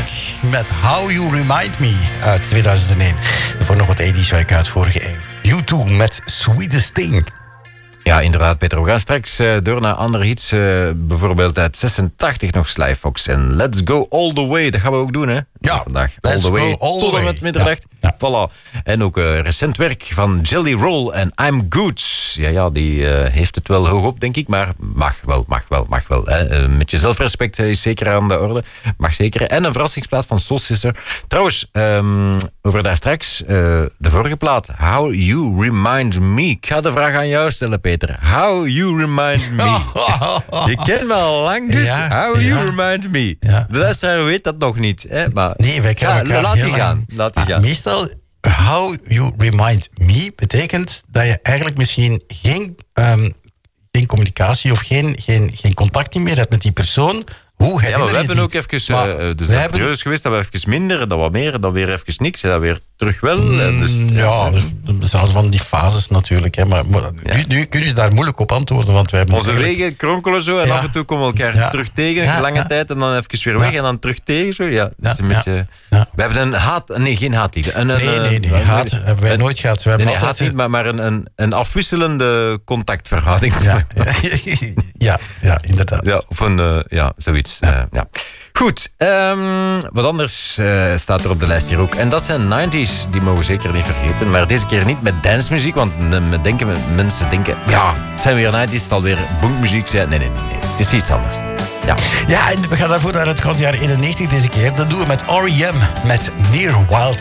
Park met How You Remind Me uit 2001. Voor nog wat 80's werk uit vorige eeuw. U2 met Sweetest Thing. Ja, inderdaad, Peter. We gaan straks door naar andere hits. Bijvoorbeeld uit 86 nog Sly Fox. En Let's Go All The Way. Dat gaan we ook doen, hè? Ja, vandaag. Let's All The Way. Go All The Tot en Way. met middernacht. Ja. Voilà. En ook recent werk van Jelly Roll en I'm Good. Ja, die heeft het wel hoog op, denk ik. Maar mag wel. Hè. Met je zelfrespect is zeker aan de orde. Mag zeker. En een verrassingsplaat van Soul Sister. Trouwens, over daar straks de vorige plaat. How You Remind Me. Ik ga de vraag aan jou stellen, Peter. How You Remind Me. Je kent me al lang, dus How You Remind Me. Ja. De luisteraar weet dat nog niet. Hè? Maar, Nee, wij kennen elkaar laat heel die gaan. Laat die gaan. Meestal, How You Remind Me betekent dat je eigenlijk misschien geen communicatie of geen contact meer hebt met die persoon. Hoe ja, maar we hebben die? ook even... dus dat hebben... is geweest dat we even minder, dan wat meer, dan weer even niks, en dan weer terug wel. Dus, zelfs van die fases natuurlijk. Hè, maar nu kun je daar moeilijk op antwoorden. Want wij hebben onze wegen kronkelen zo en af en toe komen we elkaar terug tegen. Lange tijd en dan even weer weg en dan terug tegen. Zo. Ja, dat is een beetje... We hebben geen haatliefde. Nee, haat hebben wij nooit gehad. We hebben haat niet, maar een afwisselende contactverhouding. Ja, inderdaad. Ja, of zoiets. Ja. Goed, wat anders staat er op de lijst hier ook. En dat zijn 90's, die mogen we zeker niet vergeten. Maar deze keer niet met dancemuziek, want mensen denken... Ja, het zijn weer 90's, het zal weer bonkmuziek zijn. Nee. Het is iets anders. Ja, en we gaan daarvoor naar het grondjaar 91 deze keer. Dat doen we met R.E.M. met Near Wildwood.